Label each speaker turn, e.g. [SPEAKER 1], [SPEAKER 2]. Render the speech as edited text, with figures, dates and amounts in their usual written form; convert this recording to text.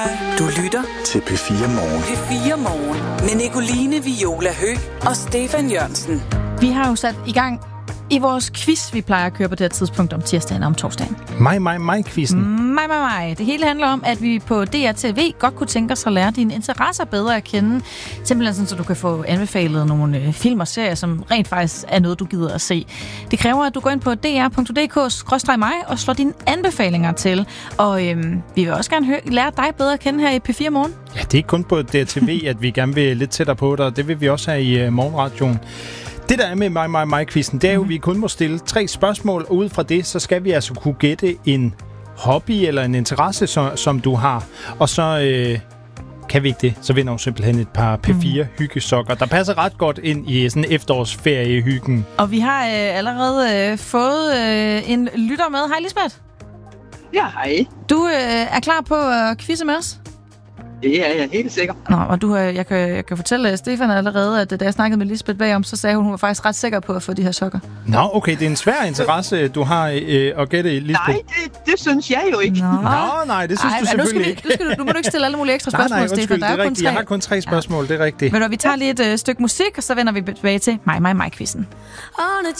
[SPEAKER 1] Du lytter
[SPEAKER 2] til P4 Morgen.
[SPEAKER 1] P4 Morgen med Nicoline Viola Høgh og Stefan Jørgensen.
[SPEAKER 3] Vi har jo sat i gang i vores quiz, vi plejer at køre på det her tidspunkt om tirsdagen og om torsdagen.
[SPEAKER 4] Mig-quizzen.
[SPEAKER 3] Mig. Det hele handler om, at vi på DRTV godt kunne tænke os at lære dine interesser bedre at kende. Simpelthen sådan, så du kan få anbefalet nogle film og serier, som rent faktisk er noget, du gider at se. Det kræver, at du går ind på dr.dk/mig og slår dine anbefalinger til. Og vi vil også gerne lære dig bedre at kende her i P4 Morgen.
[SPEAKER 4] Ja, det er ikke kun på DRTV, at vi gerne vil lidt tættere på dig. Det vil vi også have i morgenradioen. Det, der er med mig-quizzen, det er jo, at vi kun må stille 3 spørgsmål, og ud fra det, så skal vi altså kunne gætte en hobby eller en interesse, som du har. Og så kan vi ikke det, så vinder du simpelthen et par P4-hyggesokker, der passer ret godt ind i sådan efterårsferiehyggen.
[SPEAKER 3] Og vi har allerede fået en lytter med. Hej, Lisbeth.
[SPEAKER 5] Ja, hej.
[SPEAKER 3] Du er klar på at quizze med os?
[SPEAKER 5] Det er jeg helt sikker.
[SPEAKER 3] Nå, og jeg kan fortælle Stefan allerede, at da jeg snakkede med Lisbeth bagom, så sagde hun var faktisk ret sikker på at få de her sokker.
[SPEAKER 4] Nå, okay, det er en svær interesse, du har at gætte, Lisbeth.
[SPEAKER 5] Nej, det synes jeg jo ikke.
[SPEAKER 4] Nå, nej, det synes du selvfølgelig ikke.
[SPEAKER 3] Nu må du ikke stille alle mulige ekstra spørgsmål,
[SPEAKER 4] undskyld,
[SPEAKER 3] Stefan. Der
[SPEAKER 4] det er rigtigt. Jeg har kun 3 spørgsmål, det er rigtigt.
[SPEAKER 3] Men vi tager lige et stykke musik, og så vender vi tilbage til mig-quizzen.